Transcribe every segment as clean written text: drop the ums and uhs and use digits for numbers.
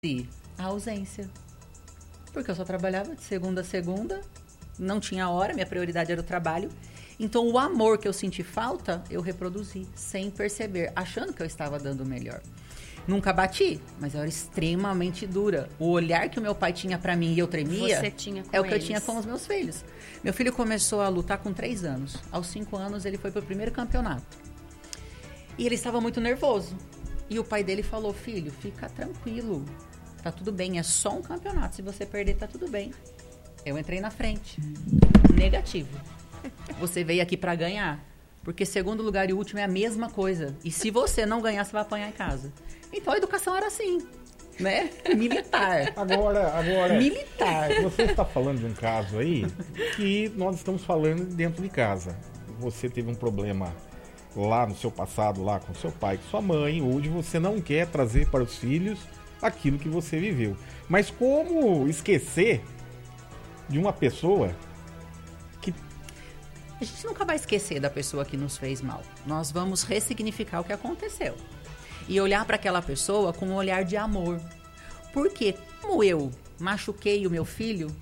E a ausência. Porque eu só trabalhava de segunda a segunda, não tinha hora, minha prioridade era o trabalho. Então, o amor que eu senti falta, eu reproduzi, sem perceber, achando que eu estava dando o melhor. Nunca bati, mas eu era extremamente dura. O olhar que o meu pai tinha pra mim e eu tremia, você tinha com é o que eles. eu tinha com os meus filhos. Meu filho começou a lutar com 3 anos. Aos 5 anos, ele foi pro primeiro campeonato. E ele estava muito nervoso. E o pai dele falou, filho, fica tranquilo. Tá tudo bem, é só um campeonato. Se você perder, tá tudo bem. Eu entrei na frente. Negativo. Você veio aqui pra ganhar. Porque segundo lugar e último é a mesma coisa. E se você não ganhar, você vai apanhar em casa. Então a educação era assim, né? Militar. Agora, Militar. Você está falando de um caso aí que nós estamos falando dentro de casa. Você teve um problema lá no seu passado, lá com seu pai, com sua mãe. Hoje você não quer trazer para os filhos aquilo que você viveu. Mas como esquecer de uma pessoa que... A gente nunca vai esquecer da pessoa que nos fez mal. Nós vamos ressignificar o que aconteceu. E olhar para aquela pessoa com um olhar de amor. Porque como eu machuquei o meu filho,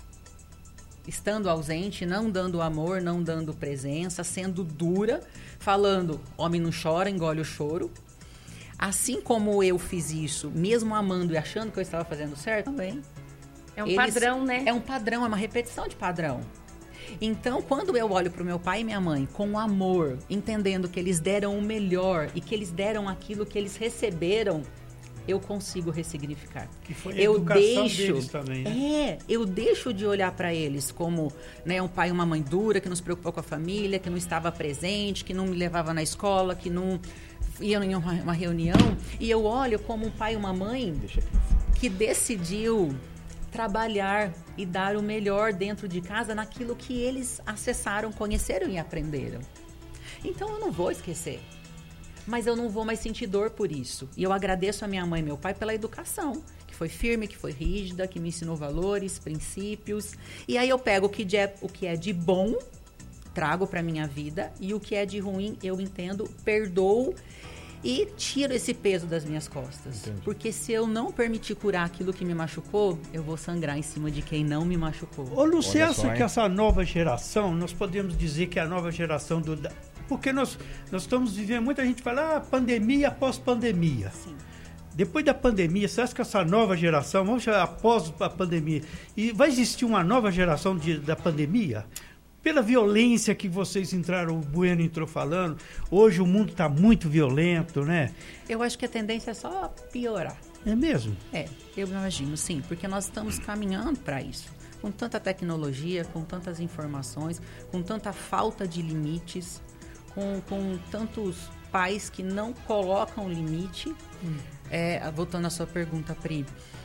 estando ausente, não dando amor, não dando presença, sendo dura, falando, homem não chora, engole o choro. Assim como eu fiz isso, mesmo amando e achando que eu estava fazendo certo, também. É um padrão, né? É um padrão, é uma repetição de padrão. Então, quando eu olho para o meu pai e minha mãe com amor, entendendo que eles deram o melhor e que eles deram aquilo que eles receberam, eu consigo ressignificar. Que foi a educação deles também, né? Eu deixo de olhar para eles como, né, um pai e uma mãe dura, que não se preocupou com a família, que não estava presente, que não me levava na escola, que não ia em uma reunião. E eu olho como um pai e uma mãe que decidiu trabalhar e dar o melhor dentro de casa naquilo que eles acessaram, conheceram e aprenderam. Então eu não vou esquecer, mas eu não vou mais sentir dor por isso. E eu agradeço a minha mãe e meu pai pela educação, que foi firme, que foi rígida, que me ensinou valores, princípios. E aí eu pego o que é de bom, trago para minha vida, e o que é de ruim eu entendo, perdoo e tiro esse peso das minhas costas. Entendi. Porque se eu não permitir curar aquilo que me machucou, eu vou sangrar em cima de quem não me machucou. Ô, Lu, você Olha só, acha hein? que essa nova geração, nós podemos dizer que é a nova geração porque nós estamos vivendo, muita gente fala, pandemia após pandemia. Sim. Depois da pandemia, você acha que essa nova geração, vamos chamar após a pandemia, e vai existir uma nova geração da pandemia? Pela violência que vocês entraram, o Bueno entrou falando, hoje o mundo está muito violento, né? Eu acho que a tendência é só piorar. É mesmo? Eu imagino, sim, porque nós estamos caminhando para isso. Com tanta tecnologia, com tantas informações, com tanta falta de limites, com tantos pais que não colocam limite. Voltando à sua pergunta, Pri,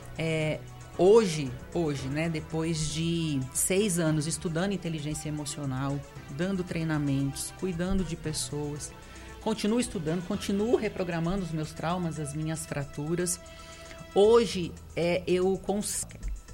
Hoje, né, depois de 6 anos estudando inteligência emocional, dando treinamentos, cuidando de pessoas, continuo estudando, continuo reprogramando os meus traumas, as minhas fraturas. Hoje, eu consigo...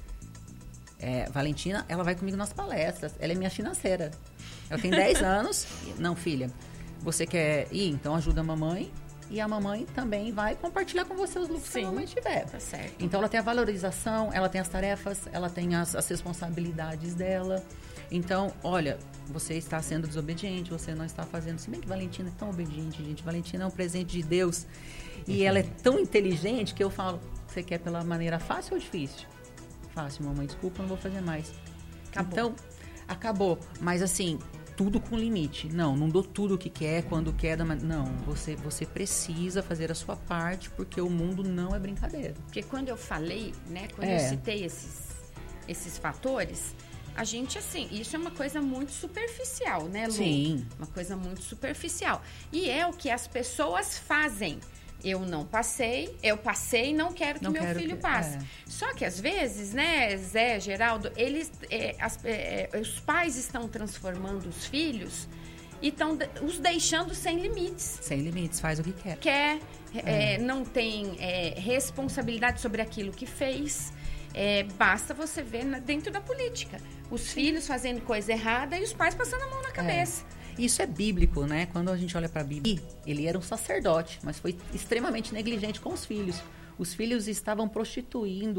Valentina, ela vai comigo nas palestras, ela é minha financeira. Ela tem 10 anos. Não, filha, você quer ir? Então ajuda a mamãe. E a mamãe também vai compartilhar com você os lucros que a mamãe tiver. Tá certo. Então, ela tem a valorização, ela tem as tarefas, ela tem as responsabilidades dela. Então, olha, você está sendo desobediente, você não está fazendo... Se bem que Valentina é tão obediente, gente. Valentina é um presente de Deus. E ela é tão inteligente que eu falo, você quer pela maneira fácil ou difícil? Fácil, mamãe, desculpa, não vou fazer mais. Acabou. Então, acabou. Mas assim... tudo com limite. Não dou tudo o que quer, quando quer. Não, você precisa fazer a sua parte, porque o mundo não é brincadeira. Porque quando eu falei, né, quando eu citei esses fatores, a gente, assim, isso é uma coisa muito superficial, né, Lu? Sim. Uma coisa muito superficial. E é o que as pessoas fazem. Eu não passei, eu passei e não quero que meu filho passe. Só que às vezes, né, Zé, Geraldo, os pais estão transformando os filhos e estão os deixando sem limites. Sem limites, faz o que quer. Não tem responsabilidade sobre aquilo que fez. Basta você ver dentro da política. Os filhos fazendo coisa errada e os pais passando a mão na cabeça. Isso é bíblico, né? Quando a gente olha para a Bíblia, ele era um sacerdote, mas foi extremamente negligente com os filhos. Os filhos estavam prostituindo